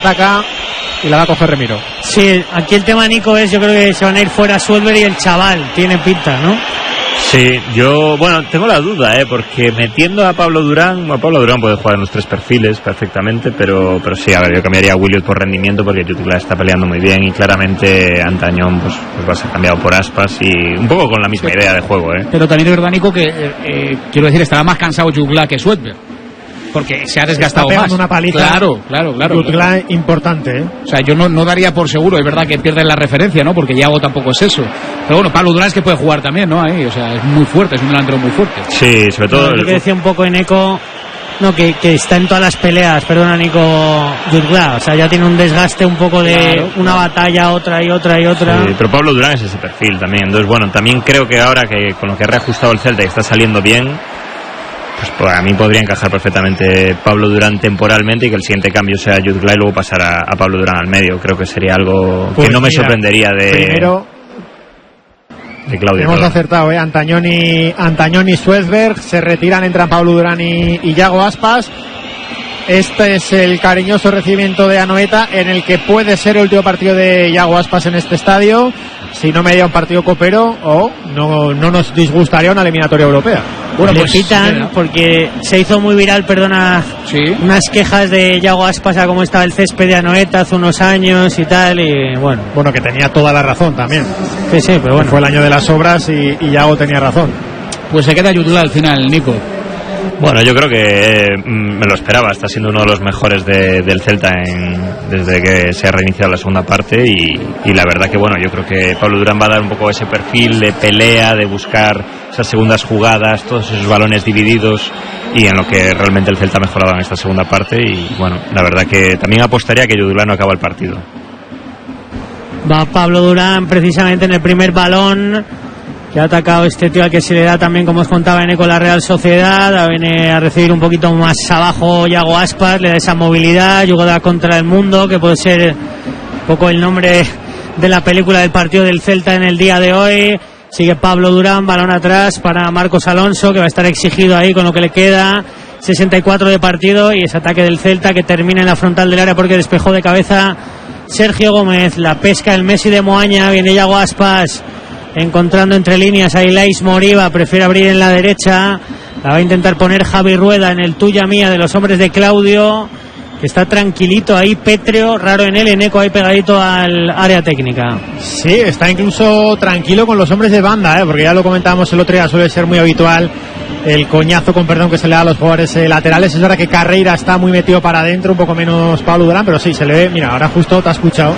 Acá y la va a coger Remiro. Sí, aquí el tema, Nico, es, yo creo que se van a ir fuera Suelver y el chaval, tiene pinta, ¿no? Sí, yo, bueno, tengo la duda, porque metiendo a Pablo Durán puede jugar en los tres perfiles perfectamente, pero sí, a ver, yo cambiaría a Williot por rendimiento porque Jutgla está peleando muy bien y claramente Antañón pues va a ser cambiado por Aspas y un poco con la misma idea de juego, Pero también es verdad, Nico, que quiero decir, estará más cansado Jutgla que Suelver, porque se ha desgastado más. Una paliza. Claro. Jutgla importante, O sea, yo no daría por seguro, es verdad que pierden la referencia, ¿no? Porque Yago tampoco es eso. Pero bueno, Pablo Durán es que puede jugar también, ¿no? Ahí, o sea, es muy fuerte, es un delantero muy fuerte. Sí, sobre todo. Lo que decía un poco en Eco, no, que está en todas las peleas, perdona, Nico, Jutgla, o sea, ya tiene un desgaste un poco de una batalla, otra y otra. Sí, pero Pablo Durán es ese perfil también. Entonces, bueno, también creo que ahora que con lo que ha reajustado el Celta y está saliendo bien, pues a mí podría encajar perfectamente Pablo Durán temporalmente y que el siguiente cambio sea Jutgla y luego pasar a Pablo Durán al medio. Creo que sería algo pues que no me sorprendería de Claudio. Hemos acertado, Antañón y Suezberg se retiran, entran Pablo Durán y Yago Aspas. Este es el cariñoso recibimiento de Anoeta, en el que puede ser el último partido de Yago Aspas en este estadio, si no media un partido copero o no nos disgustaría una eliminatoria europea. Bueno, le quitan porque se hizo muy viral, unas quejas de Yago Aspas a cómo estaba el césped de Anoeta hace unos años y tal, y bueno, que tenía toda la razón también. Sí, pero bueno, fue el año de las obras y Yago tenía razón. Pues se queda Jutgla al final, Nico. Bueno, yo creo que me lo esperaba, está siendo uno de los mejores del Celta desde que se ha reiniciado la segunda parte y la verdad que bueno, yo creo que Pablo Durán va a dar un poco ese perfil de pelea, de buscar esas segundas jugadas, todos esos balones divididos y en lo que realmente el Celta ha mejorado en esta segunda parte y bueno, la verdad que también apostaría que Jutgla no acaba el partido. Va Pablo Durán precisamente en el primer balón que ha atacado este tío al que se le da también, como os contaba, con la Real Sociedad. Viene a recibir un poquito más abajo Yago Aspas, le da esa movilidad, jugada contra el mundo, que puede ser un poco el nombre de la película del partido del Celta en el día de hoy. Sigue Pablo Durán, balón atrás para Marcos Alonso, que va a estar exigido ahí con lo que le queda. 64 de partido y ese ataque del Celta que termina en la frontal del área porque despejó de cabeza Sergio Gómez. La pesca el Messi de Moaña, viene Yago Aspas encontrando entre líneas a Ilais Moriba, prefiere abrir en la derecha, la va a intentar poner Javi Rueda en el tuya mía de los hombres de Claudio, que está tranquilito ahí, pétreo, raro en él, Eneco ahí pegadito al área técnica. Sí, está incluso tranquilo con los hombres de banda, porque ya lo comentábamos el otro día, suele ser muy habitual el coñazo, con perdón, que se le da a los jugadores laterales. Es verdad que Carreira está muy metido para adentro, un poco menos Pablo Durán, pero sí, se le ve, mira, ahora justo te ha escuchado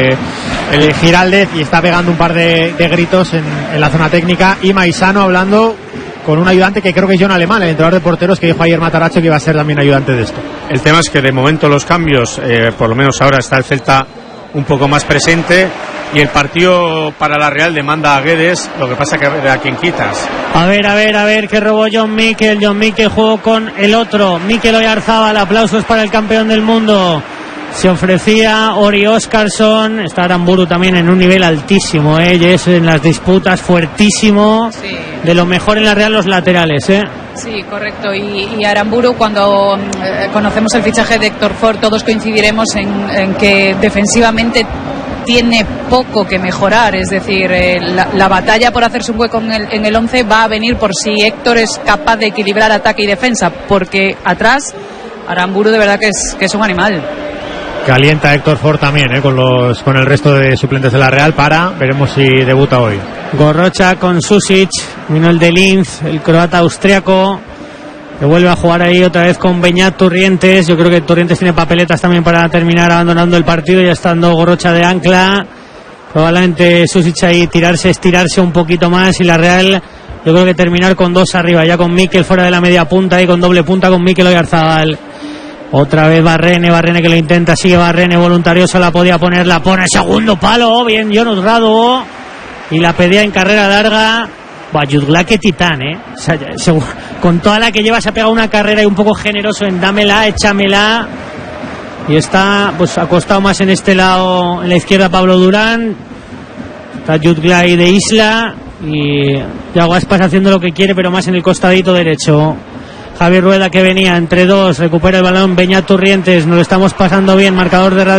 el Giraldez y está pegando un par de gritos en la zona técnica, y Maisano hablando con un ayudante que creo que es John Alemán, el entrenador de porteros, que dijo ayer Mataracho que iba a ser también ayudante de esto. El tema es que de momento los cambios, por lo menos ahora está el Celta un poco más presente y el partido para la Real demanda a Guedes, lo que pasa que a ver a quién quitas. A ver que robó John Mikel jugó con el otro, Mikel Oyarzábal, aplausos para el campeón del mundo. Se ofrecía Ori Óscarsson, está Aramburu también en un nivel altísimo, Yes, en las disputas fuertísimo, sí. De lo mejor en la Real los laterales, Sí, correcto, y Aramburu, cuando conocemos el fichaje de Héctor Ford, todos coincidiremos en que defensivamente tiene poco que mejorar, es decir, la batalla por hacerse un hueco en el 11 va a venir por si Héctor es capaz de equilibrar ataque y defensa, porque atrás Aramburu de verdad que es un animal. Calienta Héctor Ford también, con el resto de suplentes de la Real veremos si debuta hoy. Gorrocha con Susic, vino el de Linz, el croata austriaco, que vuelve a jugar ahí otra vez con Beñat Turrientes. Yo creo que Turrientes tiene papeletas también para terminar abandonando el partido, ya estando Gorrocha de ancla. Probablemente Susic ahí estirarse un poquito más, y la Real yo creo que terminar con dos arriba, ya con Mikel fuera de la media punta y con doble punta con Mikel Oyarzábal. Otra vez Barrene que lo intenta, sigue Barrene, voluntarioso, la podía poner, la pone, segundo palo, bien Jonas Rado, y la pedía en carrera larga. Jutgla, qué titán, O sea, con toda la que lleva se ha pegado una carrera y un poco generoso en dámela, échamela, y está pues acostado más en este lado, en la izquierda Pablo Durán, está Jutgla ahí de Isla, y Yago Aspas haciendo lo que quiere, pero más en el costadito derecho. Javier Rueda, que venía entre dos, recupera el balón Beñat Turrientes, nos lo estamos pasando bien, marcador de Radio